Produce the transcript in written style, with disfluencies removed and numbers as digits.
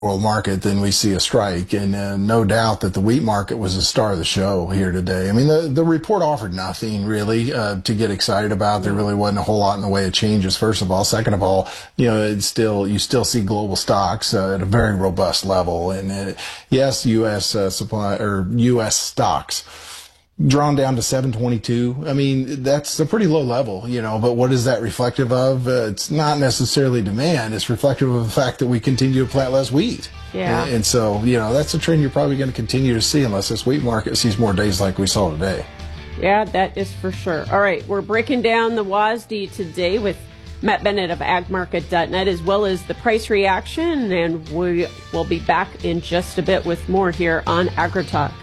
world market, then we see a strike. And no doubt that the wheat market was the star of the show here today. I mean, the report offered nothing really to get excited about. There really wasn't a whole lot in the way of changes, first of all. Second of all, you still see global stocks at a very robust level. And yes, U.S. supply or U.S. stocks drawn down to 722. I mean, that's a pretty low level, but what is that reflective of? It's not necessarily demand. It's reflective of the fact that we continue to plant less wheat. Yeah. And so, that's a trend you're probably going to continue to see unless this wheat market sees more days like we saw today. Yeah, that is for sure. All right, we're breaking down the WASDE today with Matt Bennett of agmarket.net, as well as the price reaction, and we will be back in just a bit with more here on AgriTalk.